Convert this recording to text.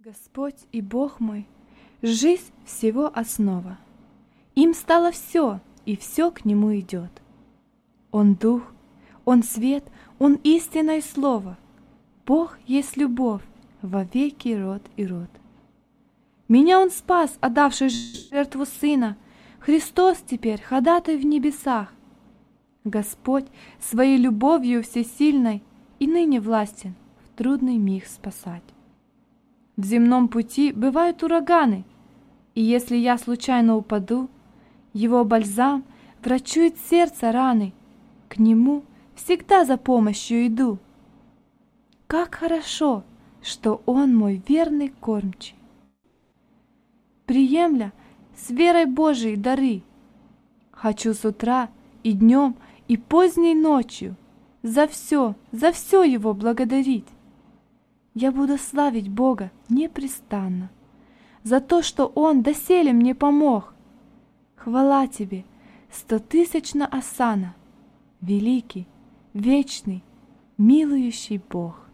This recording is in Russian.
Господь и Бог мой, жизнь всего основа. Им стало все, и все к Нему идет. Он Дух, Он свет, Он истинное Слово. Бог есть любовь, во веки род и род. Меня Он спас, отдавший жертву Сына. Христос теперь ходатай в небесах. Господь своей любовью всесильной и ныне властен в трудный миг спасать. В земном пути бывают ураганы, и если я случайно упаду, Его бальзам врачует сердце раны, к Нему всегда за помощью иду. Как хорошо, что Он мой верный кормчий. Приемля с верой Божией дары, хочу с утра и днем, и поздней ночью за все Его благодарить. Я буду славить Бога непрестанно за то, что Он доселе мне помог. Хвала Тебе, 100-тысячна осанна, великий, вечный, милующий Бог.